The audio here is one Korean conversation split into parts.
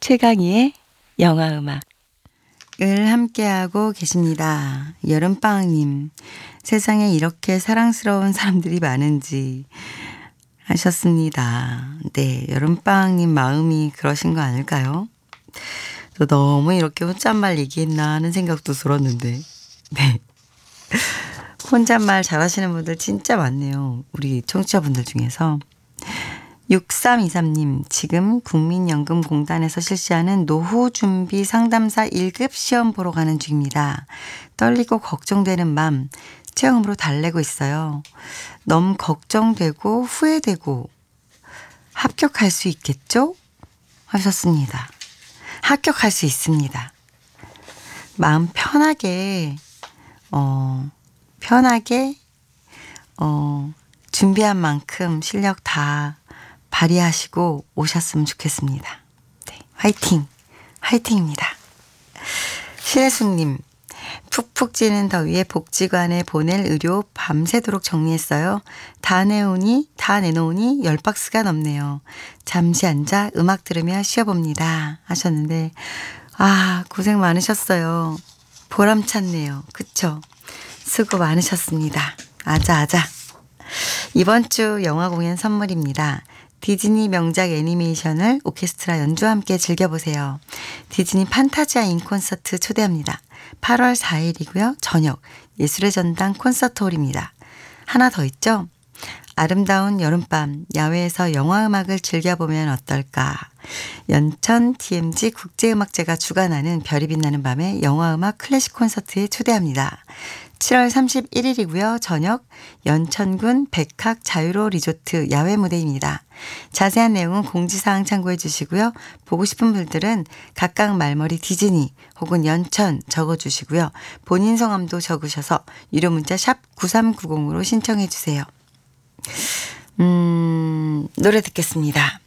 최강희의 영화음악 을 함께하고 계십니다. 여름방학님, 세상에 이렇게 사랑스러운 사람들이 많은지 하셨습니다. 네, 여름방학님 마음이 그러신 거 아닐까요? 저 너무 이렇게 혼잣말 얘기했나 하는 생각도 들었는데, 네. 혼잣말 잘하시는 분들 진짜 많네요. 우리 청취자분들 중에서. 6323님, 지금 국민연금공단에서 실시하는 노후준비 상담사 1급 시험 보러 가는 중입니다. 떨리고 걱정되는 맘 체험으로 달래고 있어요. 너무 걱정되고 후회되고 합격할 수 있겠죠? 하셨습니다. 합격할 수 있습니다. 마음 편하게 준비한 만큼 실력 다 발휘하시고 오셨으면 좋겠습니다. 네, 화이팅! 화이팅입니다. 신혜숙님, 푹푹 찌는 더위에 복지관에 보낼 의료 밤새도록 정리했어요. 다 내놓으니 10박스가 넘네요. 잠시 앉아 음악 들으며 쉬어봅니다. 하셨는데, 고생 많으셨어요. 보람찼네요. 그쵸? 수고 많으셨습니다. 아자. 이번 주 영화 공연 선물입니다. 디즈니 명작 애니메이션을 오케스트라 연주와 함께 즐겨보세요. 디즈니 판타지아 인콘서트 초대합니다. 8월 4일이고요. 저녁 예술의 전당 콘서트홀입니다. 하나 더 있죠? 아름다운 여름밤 야외에서 영화음악을 즐겨보면 어떨까? 연천 DMZ 국제음악제가 주관하는 별이 빛나는 밤에 영화음악 클래식 콘서트에 초대합니다. 7월 31일이고요. 저녁 연천군 백학 자유로 리조트 야외 무대입니다. 자세한 내용은 공지사항 참고해 주시고요. 보고 싶은 분들은 각각 말머리 디즈니 혹은 연천 적어주시고요. 본인 성함도 적으셔서 유료 문자 샵 9390으로 신청해 주세요. 노래 듣겠습니다.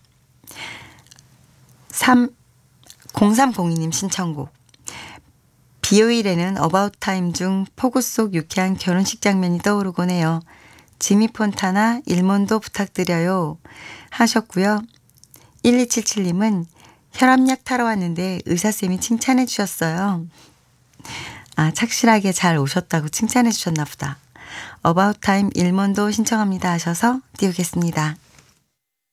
0302님 신청곡 비오일에는 어바웃 타임 중 폭우 속 유쾌한 결혼식 장면이 떠오르곤 해요. 지미 폰타나 일몬도 부탁드려요 하셨고요. 1277님은 혈압약 타러 왔는데 의사쌤이 칭찬해 주셨어요. 착실하게 잘 오셨다고 칭찬해 주셨나 보다. 어바웃 타임 일몬도 신청합니다 하셔서 띄우겠습니다.